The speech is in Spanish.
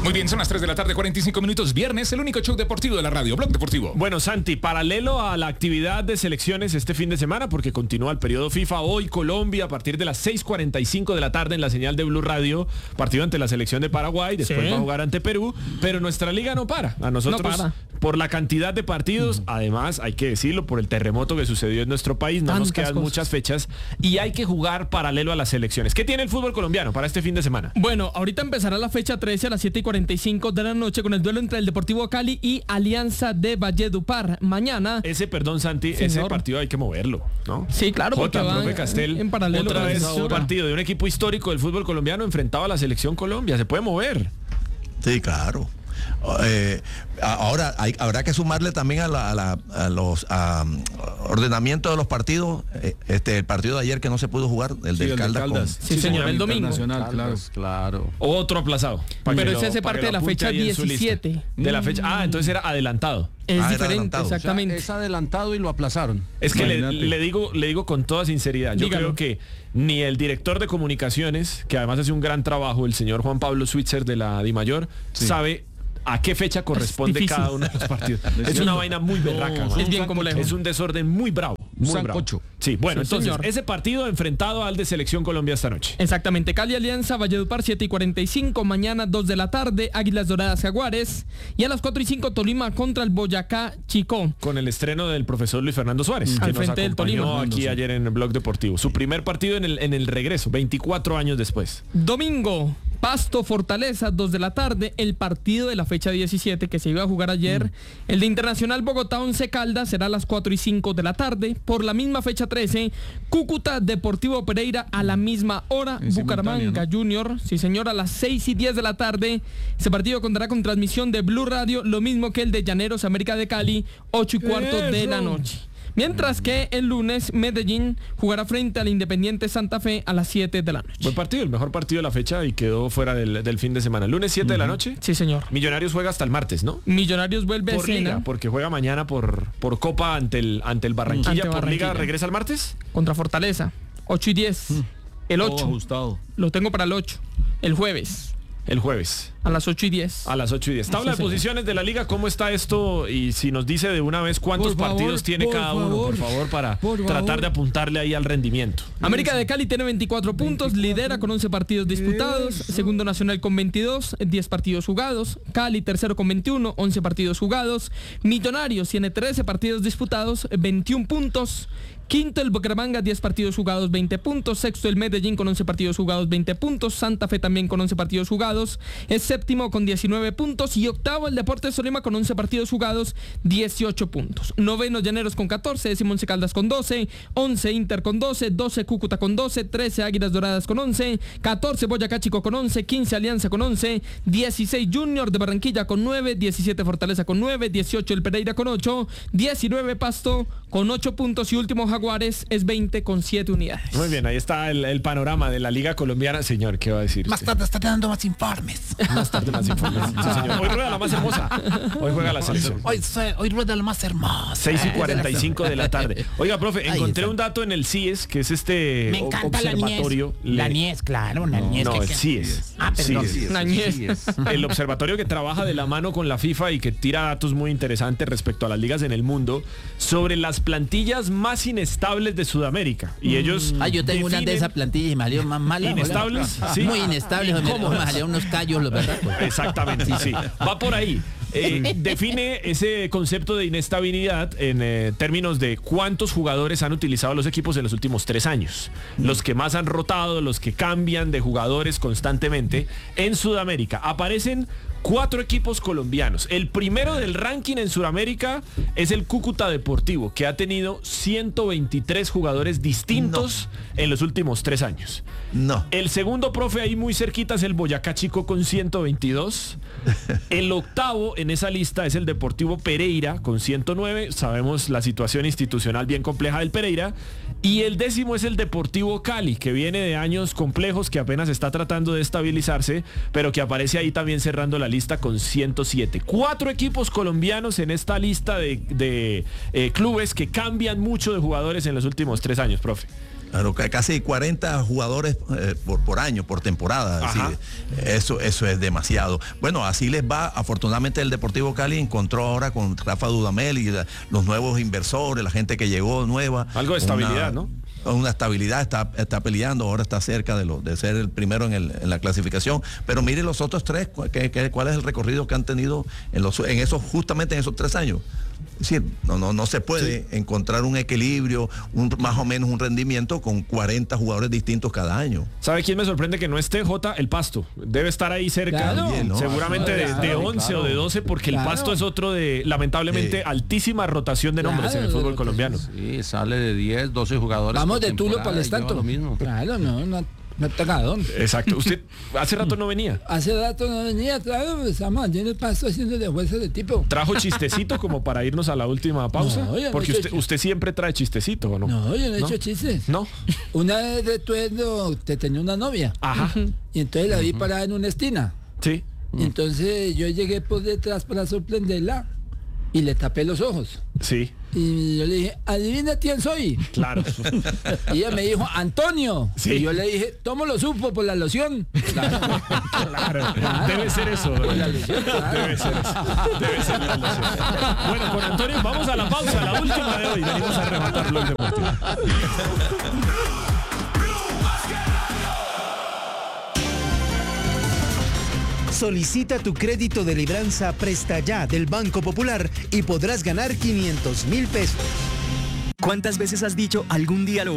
Muy bien, son las 3 de la tarde, 45 minutos, viernes, el único show deportivo de la radio, Blog Deportivo. Bueno, Santi, paralelo a la actividad de selecciones este fin de semana, porque continúa el periodo FIFA, hoy Colombia a partir de las 6:45 de la tarde en la señal de Blue Radio, partido ante la selección de Paraguay, después va a jugar ante Perú, pero nuestra liga no para. A nosotros, por la cantidad de partidos, además, hay que decirlo, por el terremoto que sucedió en nuestro país, no nos quedan muchas fechas y hay que jugar paralelo a las selecciones. ¿Qué tiene el fútbol colombiano para este fin de semana? Bueno, ahorita empezará la fecha 13 a las 7:45 de la noche con el duelo entre el Deportivo Cali y Alianza de Valledupar. Mañana. Ese partido hay que moverlo, ¿no? Sí, claro, porque va profe Castel, en paralelo. Otra vez un partido de un equipo histórico del fútbol colombiano enfrentado a la selección Colombia. Se puede mover. Sí, claro. Ahora habrá que sumarle también a los ordenamientos de los partidos, el partido de ayer que no se pudo jugar, el del Caldas. Sí, señor, el domingo. Claro. Otro aplazado. Pero ese hace parte de la fecha 17. De la fecha. Entonces era adelantado. Es diferente, exactamente. O sea, es adelantado y lo aplazaron. Es que le digo con toda sinceridad, yo creo que ni el director de comunicaciones, que además hace un gran trabajo, el señor Juan Pablo Switzer de la DIMAYOR, sabe a qué fecha corresponde cada uno de los partidos. Es una vaina muy berraca. Es bien complejo. Es un desorden muy bravo. Muy bravo. Sí, bueno, entonces, señor. ese partido enfrentado al de Selección Colombia esta noche. Exactamente, Cali Alianza, Valledupar 7:45, mañana 2 de la tarde, Águilas Doradas Jaguares, y a las 4:05 Tolima contra el Boyacá Chicó. Con el estreno del profesor Luis Fernando Suárez, que al nos frente del acompañó Tolima aquí ayer en el Blog Deportivo. Su primer partido en el regreso, 24 años después. Domingo, Pasto Fortaleza, 2 de la tarde, el partido de la fecha 17 que se iba a jugar ayer. El de Internacional Bogotá 11 Caldas será a las 4:05 de la tarde. Por la misma fecha 13, Cúcuta Deportivo Pereira a la misma hora. Bucaramanga, ¿no? Junior, sí señor, a las 6:10 de la tarde. Ese partido contará con transmisión de Blue Radio, lo mismo que el de Llaneros América de Cali, 8:15 de la noche. Mientras que el lunes Medellín jugará frente al Independiente Santa Fe a las 7 de la noche. Buen partido, el mejor partido de la fecha y quedó fuera del fin de semana. Lunes 7 de la noche. Sí, señor. Millonarios juega hasta el martes, ¿no? Millonarios vuelve por liga, porque juega mañana por Copa ante el Barranquilla. Por liga regresa el martes. Contra Fortaleza, 8:10. El 8. Ajustado. Lo tengo para el 8. El jueves. A las 8:10. A las 8:10. Tabla de posiciones de la liga, ¿cómo está esto? Y si nos dice de una vez cuántos partidos tiene cada uno, por favor, para tratar de apuntarle ahí al rendimiento. América de Cali tiene 24 puntos, lidera con 11 partidos disputados. Segundo Nacional con 22, 10 partidos jugados. Cali tercero con 21, 11 partidos jugados. Millonarios tiene 13 partidos disputados, 21 puntos. Quinto el Bucaramanga, 10 partidos jugados, 20 puntos. Sexto el Medellín con 11 partidos jugados, 20 puntos. Santa Fe también con 11 partidos jugados. Es séptimo con 19 puntos. Y octavo el Deportes Tolima con 11 partidos jugados, 18 puntos. Noveno Llaneros con 14. Décimo Once Caldas con 12. 11 Inter con 12. 12 Cúcuta con 12. 13 Águilas Doradas con 11. 14 Boyacá Chico con 11. 15 Alianza con 11. 16 Junior de Barranquilla con 9. 17 Fortaleza con 9. 18 el Pereira con 8. 19 Pasto con 8 puntos. Y último Jaguares es 20 con 7 unidades. Muy bien, ahí está el panorama de la Liga Colombiana. Señor, ¿qué va a decir? Más tarde estaré dando más informes. Más tarde más informes. Sí, señor. Hoy rueda la más hermosa. Hoy juega la selección. Hoy rueda la más hermosa. 6:45 de la tarde. Oiga, profe, encontré un dato en el CIES, que es Me encanta observatorio. La NIES, claro, la NIES. No, el CIES. Perdón. La NIES. El observatorio que trabaja de la mano con la FIFA y que tira datos muy interesantes respecto a las ligas en el mundo sobre las plantillas más inestables de Sudamérica. Y ellos yo tengo una de esas plantillas y me salió más mala. ¿Inestables? Sí. Muy inestables. Me salieron unos callos, los verdad. Exactamente, sí. Va por ahí. Define ese concepto de inestabilidad en términos de cuántos jugadores han utilizado los equipos en los últimos 3 años. Los que más han rotado, los que cambian de jugadores constantemente. En Sudamérica aparecen 4 equipos colombianos. El primero del ranking en Sudamérica es el Cúcuta Deportivo, que ha tenido 123 jugadores distintos en los últimos 3 años. El segundo, profe, ahí muy cerquita es el Boyacá Chico con 122. El octavo en esa lista es el Deportivo Pereira con 109. Sabemos la situación institucional bien compleja del Pereira. Y el 10º es el Deportivo Cali, que viene de años complejos, que apenas está tratando de estabilizarse, pero que aparece ahí también cerrando la lista con 107. 4 equipos colombianos en esta lista de clubes que cambian mucho de jugadores en los últimos 3 años, profe. Claro, casi 40 jugadores por año, por temporada. Así, eso es demasiado. Bueno, así les va. Afortunadamente el Deportivo Cali encontró ahora con Rafa Dudamel y los nuevos inversores, la gente que llegó nueva. Algo de estabilidad, ¿no? Una estabilidad, está peleando, ahora está cerca de ser el primero en la clasificación. Pero mire los otros tres, ¿cuál es el recorrido que han tenido justamente en esos 3 años? Es decir, no se puede encontrar un equilibrio, más o menos un rendimiento con 40 jugadores distintos cada año. ¿Sabe quién me sorprende que no esté, Jota? El Pasto. Debe estar ahí cerca. Claro. También, ¿no? Seguramente de 11 o de 12, porque el Pasto es otro de, lamentablemente, altísima rotación de nombres en el fútbol colombiano. Sí, sale de 10, 12 jugadores. Vamos por de Tulo temporada para el y lleva estanto. lo mismo. Claro, no está dónde. Exacto. Usted hace rato no venía. Hace rato no venía, claro, pues, estamos en el paso haciendo de fuerza de tipo. ¿Trajo chistecito como para irnos a la última pausa? No, yo no Porque he hecho usted siempre trae chistecito, ¿o no? No, yo no he hecho chistes. ¿No? Una vez recuerdo, te tenía una novia. Ajá. Y entonces la vi parada en una esquina. Sí. Y entonces yo llegué por detrás para sorprenderla y le tapé los ojos. Sí. Y yo le dije, adivina quién soy. Claro. Y ella me dijo, Antonio. Sí. Y yo le dije, ¿cómo lo supo? Por la loción. Claro. Debe ser eso. ¿verdad? Claro. Debe ser eso. Debe ser la ilusión. Bueno, con Antonio vamos a la pausa, la última de hoy. Venimos a rematar Blog Deportivo. Solicita tu crédito de libranza Presta Ya del Banco Popular y podrás ganar 500.000 pesos. ¿Cuántas veces has dicho algún día lo